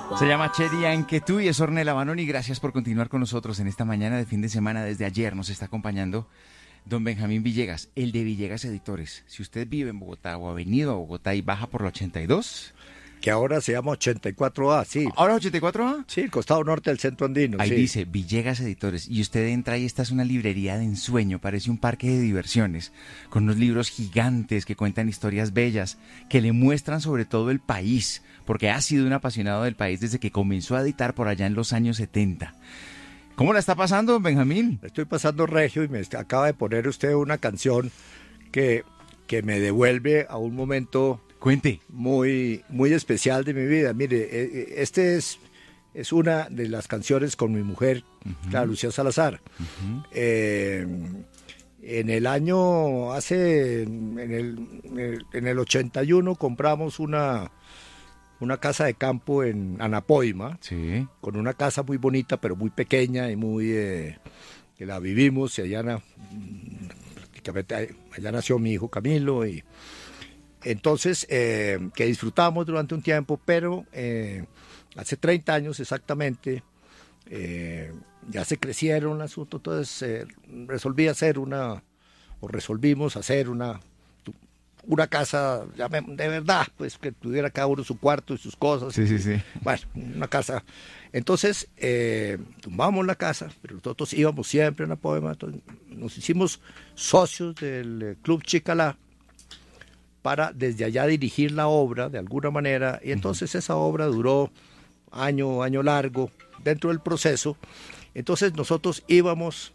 Se llama Cherry Anquetú y es Ornella Vanoni. Gracias por continuar con nosotros en esta mañana de fin de semana. Desde ayer nos está acompañando don Benjamín Villegas, el de Villegas Editores. Si usted vive en Bogotá o ha venido a Bogotá y baja por la 82... Que ahora se llama 84A, sí. ¿Ahora 84A? Sí, el costado norte del centro andino. Ahí sí. dice Villegas Editores y usted entra y esta es una librería de ensueño, parece un parque de diversiones, con unos libros gigantes que cuentan historias bellas, que le muestran sobre todo el país, porque ha sido un apasionado del país desde que comenzó a editar por allá en los años 70. ¿Cómo la está pasando, Benjamín? Estoy pasando regio y me acaba de poner usted una canción que me devuelve a un momento... Cuente. Muy, muy especial de mi vida. Mire, este es una de las canciones con mi mujer, Clara Lucía Salazar. En el año, en el 81 compramos una casa de campo en Anapoima, sí, con una casa muy bonita, pero muy pequeña y muy, que la vivimos, y prácticamente allá nació mi hijo Camilo, y entonces, que disfrutamos durante un tiempo, pero hace 30 años exactamente, ya se crecieron el asunto, entonces resolvimos hacer una casa de verdad, pues que tuviera cada uno su cuarto y sus cosas. Sí, sí, sí. Bueno, una casa. Entonces, tumbamos la casa, pero nosotros íbamos siempre a la Poema, entonces nos hicimos socios del Club Chicalá, para desde allá dirigir la obra de alguna manera, y entonces esa obra duró año largo dentro del proceso. Entonces nosotros íbamos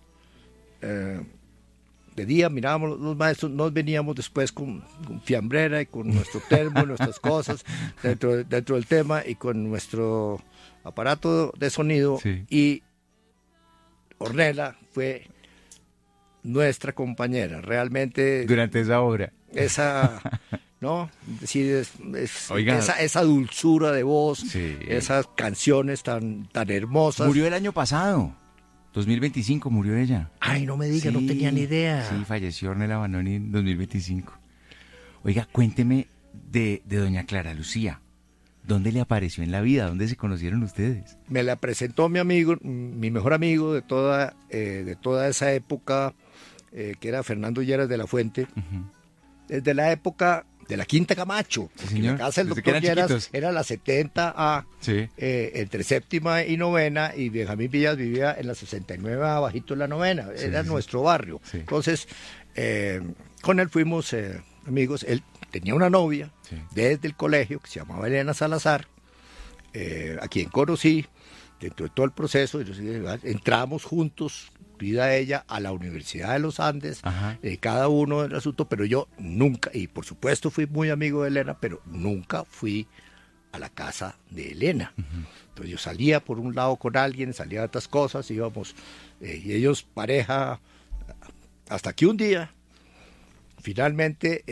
de día, mirábamos los maestros, nos veníamos después con fiambrera y con nuestro termo, nuestras cosas dentro del tema, y con nuestro aparato de sonido, sí. Y Ornella fue nuestra compañera, realmente. Durante esa obra. ¿No? Es decir, esa dulzura de voz, sí. Esas canciones tan hermosas. Murió el año pasado, 2025 murió ella. Ay, no me diga, sí, no tenía ni idea. Sí, falleció Ornella Vanoni en 2025. Oiga, cuénteme de doña Clara Lucía. ¿Dónde le apareció en la vida? ¿Dónde se conocieron ustedes? Me la presentó mi amigo, mi mejor amigo de toda esa época, que era Fernando Lleras de la Fuente. Desde la época de la Quinta Camacho, sí, señor. La casa del doctor Lleras era la 70A, sí. Entre séptima y novena, y Benjamín Villas vivía en la 69A, bajito en la novena, sí, era nuestro barrio. Sí. Entonces, con él fuimos amigos. Él tenía una novia, sí, desde el colegio, que se llamaba Elena Salazar, a quien conocí dentro de todo el proceso. Entramos juntos, vida ella, a la Universidad de los Andes, cada uno del asunto, pero yo nunca, y por supuesto fui muy amigo de Elena, pero nunca fui a la casa de Elena. Entonces yo salía por un lado con alguien, salía de otras cosas, íbamos, y ellos pareja, hasta que un día, finalmente,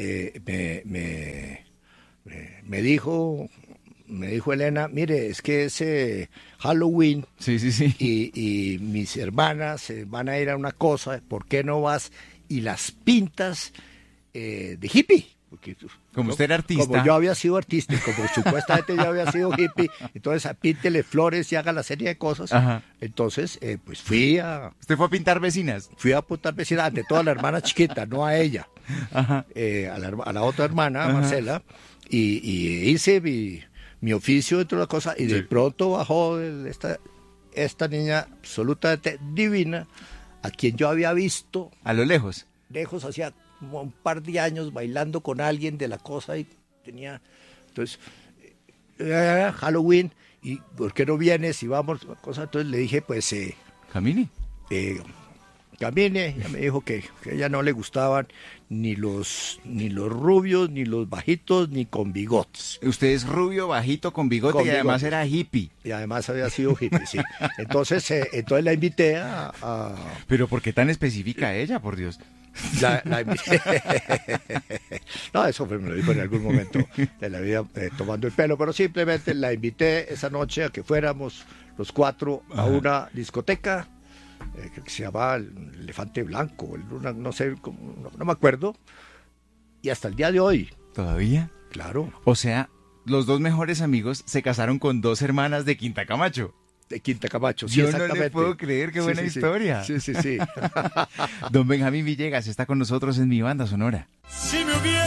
me dijo Elena, mire, es que es Halloween, sí, sí, sí, y mis hermanas van a ir a una cosa, ¿por qué no vas y las pintas de hippie? Porque, como usted era artista. Como yo había sido artista y como supuestamente yo había sido hippie, entonces píntele flores y haga la serie de cosas. Ajá. Entonces, pues fui a... ¿Usted fue a pintar vecinas? Fui a pintar vecinas, ante todo a la hermana chiquita, no a ella. Ajá. A la otra hermana, ajá, Marcela, y hice mi oficio dentro de la cosa, y de pronto bajó esta niña absolutamente divina, a quien yo había visto a lo lejos hacía como un par de años bailando con alguien de la cosa, y tenía, entonces, Halloween, y ¿por qué no vienes y vamos? Cosa, entonces le dije, pues, camine. Camine, ella me dijo que a ella no le gustaban ni los rubios, ni los bajitos, ni con bigotes. Usted es rubio, bajito, con bigote, y además era hippie. Y además había sido hippie, sí. Entonces la invité a... ¿Pero por qué tan específica ella, por Dios? La invité. No, eso me lo dijo en algún momento de la vida, tomando el pelo, pero simplemente la invité esa noche a que fuéramos los cuatro a una discoteca, que se llamaba el Elefante Blanco, no sé, no me acuerdo, y hasta el día de hoy. ¿Todavía? Claro. O sea, los dos mejores amigos se casaron con dos hermanas de Quinta Camacho. De Quinta Camacho, sí, Yo exactamente. no le puedo creer, qué buena historia. Sí. Don Benjamín Villegas está con nosotros en Mi Banda Sonora. Si me hubiera